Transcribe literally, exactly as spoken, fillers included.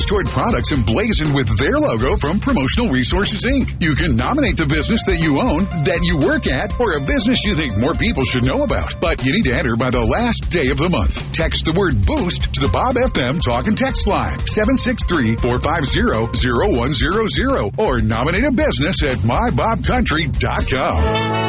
Stored products emblazoned with their logo from Promotional Resources, Incorporated. You can nominate the business that you own, that you work at, or a business you think more people should know about. But you need to enter by the last day of the month. Text the word BOOST to the Bob F M Talk and Text line, seven six three, four five zero, zero one zero zero, or nominate a business at my bob country dot com.